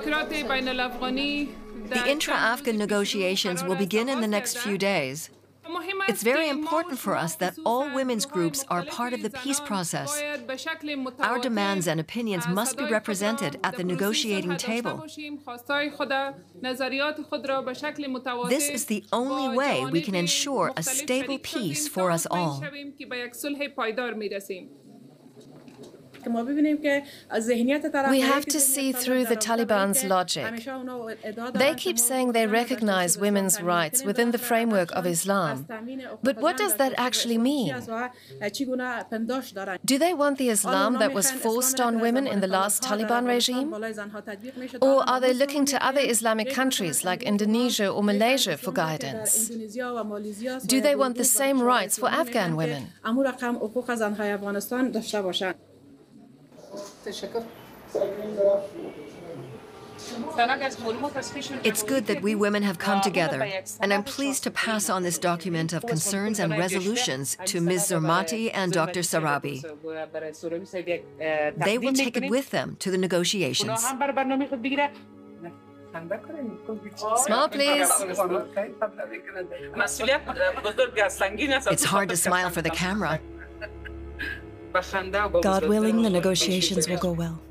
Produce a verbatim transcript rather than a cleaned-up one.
The intra-Afghan negotiations will begin in the next few days. It's very important for us that all women's groups are part of the peace process. Our demands and opinions must be represented at the negotiating table. This is the only way we can ensure a stable peace for us all. We have to see through the Taliban's logic. They keep saying they recognize women's rights within the framework of Islam. But what does that actually mean? Do they want the Islam that was forced on women in the last Taliban regime? Or are they looking to other Islamic countries like Indonesia or Malaysia for guidance? Do they want the same rights for Afghan women? It's good that we women have come together, and I'm pleased to pass on this document of concerns and resolutions to Miz Zormati and Doctor Sarabi. They will take it with them to the negotiations. Smile, please. It's hard to smile for the camera. God willing, the negotiations will go well.